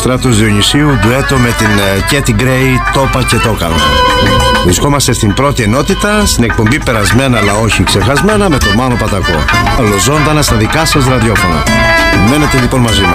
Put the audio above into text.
Στράτος Διονυσίου, ντουέτο με την Κέτι Γκρέι, Τόπα και Τόκαρο. Βρισκόμαστε στην πρώτη ενότητα, στην εκπομπή Περασμένα αλλά όχι ξεχασμένα, με τον Μάνο Πατακό. Ολοζώντανα στα δικά σας ραδιόφωνα. Μένετε λοιπόν μαζί μας.